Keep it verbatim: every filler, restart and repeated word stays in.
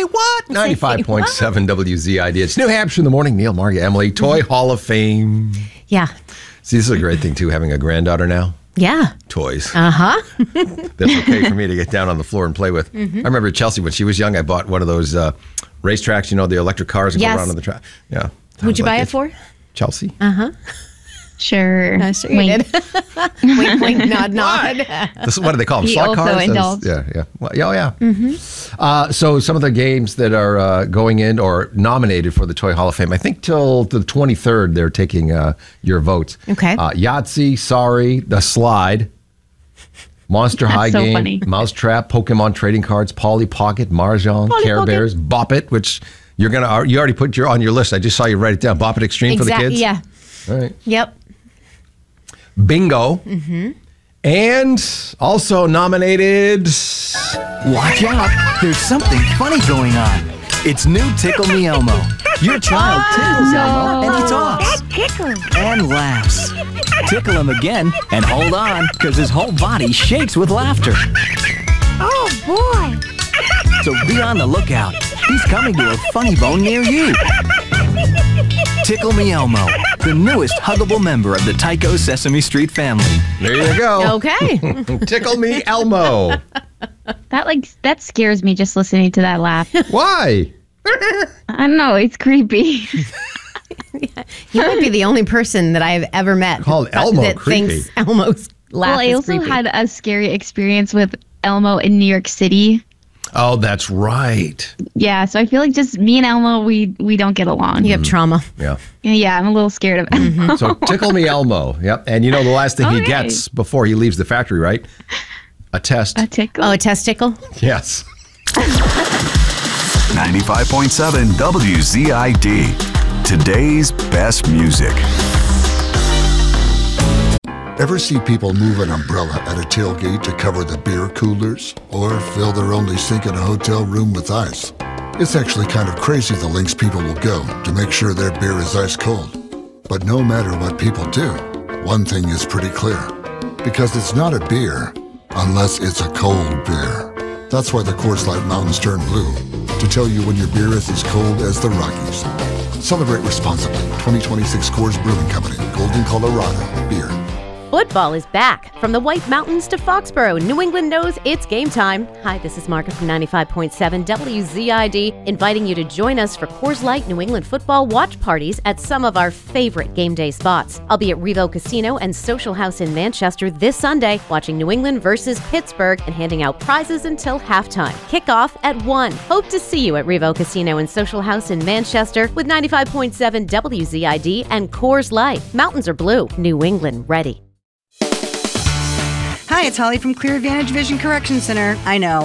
what? ninety-five point seven W Z I D. It's New Hampshire in the morning. Neil, Margia, Emily, Toy Hall of Fame. Yeah. See, this is a great thing, too, having a granddaughter now. Yeah. Toys. Uh-huh. That's okay for me to get down on the floor and play with. Mm-hmm. I remember Chelsea, when she was young, I bought one of those uh, racetracks, you know, the electric cars that yes. go around on the track. Yeah. Who'd you like buy it, it for? Chelsea. Uh-huh. Sure. No, sure you did. wink, wink, nod, nod. This, what do they call them? He Slot also cars? indulged. Yeah, yeah. Well, yeah, oh, yeah. Mm-hmm. Uh, so some of the games that are uh, going in or nominated for the Toy Hall of Fame, I think till the twenty-third they're taking uh, your votes. Okay. Uh, Yahtzee, Sorry, The Slide, Monster That's High so Game, funny. Mousetrap, Pokemon Trading Cards, Polly Pocket, Mahjong, Polly Care Pocket. Bears, Bop It, which you're gonna you already put your on your list. I just saw you write it down. Bop It Extreme Exactly. for the kids. Yeah. All right. Yep. Bingo. Mm-hmm. And also nominated. Watch out, there's something funny going on. It's new Tickle Me Elmo. Your child tickles Elmo and he talks. That tickles. And laughs. Tickle him again and hold on, because his whole body shakes with laughter. Oh, boy. So be on the lookout. He's coming to a funny bone near you. Tickle Me Elmo, the newest huggable member of the Tycho Sesame Street family. There you go. Okay. Tickle Me Elmo. That like that scares me just listening to that laugh. Why? I don't know. It's creepy. You might be the only person that I've ever met Called that, Elmo that creepy. thinks Elmo's laugh Well, I is also creepy. had a scary experience with Elmo in New York City. Oh, that's right. Yeah, so I feel like just me and Elmo, we we don't get along. You have trauma. Yeah. Yeah, I'm a little scared of Elmo. So Tickle Me Elmo. Yep. And you know the last thing he Okay. gets before he leaves the factory, right? A test. A tickle. Oh, a testicle? Yes. ninety-five point seven W Z I D. Today's best music. Ever see people move an umbrella at a tailgate to cover the beer coolers? Or fill their only sink in a hotel room with ice? It's actually kind of crazy the lengths people will go to make sure their beer is ice cold. But no matter what people do, one thing is pretty clear. Because it's not a beer unless it's a cold beer. That's why the Coors Light Mountains turn blue, to tell you when your beer is as cold as the Rockies. Celebrate responsibly. twenty twenty-six Coors Brewing Company, Golden, Colorado. Beer. Football is back. From the White Mountains to Foxborough, New England knows it's game time. Hi, this is Margaret from ninety-five point seven W Z I D, inviting you to join us for Coors Light New England football watch parties at some of our favorite game day spots. I'll be at Revo Casino and Social House in Manchester this Sunday, watching New England versus Pittsburgh and handing out prizes until halftime. Kickoff at one. Hope to see you at Revo Casino and Social House in Manchester with ninety-five point seven W Z I D and Coors Light. Mountains are blue. New England ready. Hi, it's Holly from Clear Advantage Vision Correction Center. I know,